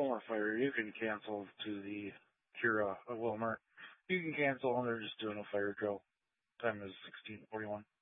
more fire, you can cancel to the Kira of Wilmer. You can cancel, and they're just doing a fire drill. Time is 16:41.